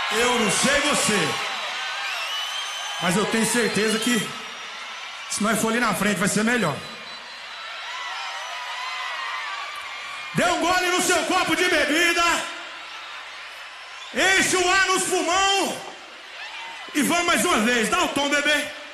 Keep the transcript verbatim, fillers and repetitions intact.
Eu não sei você, mas eu tenho certeza que se nós for ali na frente vai ser melhor. Dê um gole no seu copo de bebida, enche o ar nos pulmão e vamos mais uma vez. Dá o tom, bebê.